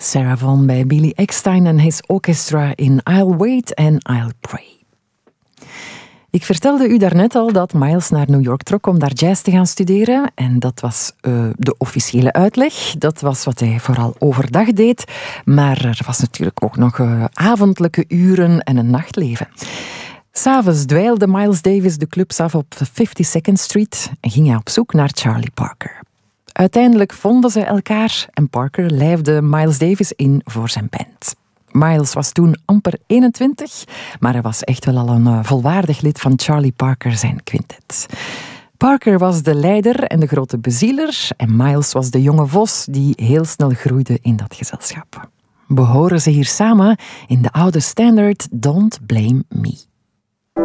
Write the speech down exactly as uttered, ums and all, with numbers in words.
Sarah Vaughan bij Billy Eckstine en his orchestra in I'll Wait and I'll Pray. Ik vertelde u daarnet al dat Miles naar New York trok om daar jazz te gaan studeren. En dat was uh, de officiële uitleg. Dat was wat hij vooral overdag deed. Maar er was natuurlijk ook nog uh, avondelijke uren en een nachtleven. 'S Avonds dweilde Miles Davis de clubs af op fifty-second Street en ging hij op zoek naar Charlie Parker. Uiteindelijk vonden ze elkaar en Parker lijfde Miles Davis in voor zijn band. Miles was toen amper eenentwintig, maar hij was echt wel al een uh, volwaardig lid van Charlie Parker zijn quintet. Parker was de leider en de grote bezieler en Miles was de jonge vos die heel snel groeide in dat gezelschap. We horen ze hier samen in de oude standaard Don't Blame Me.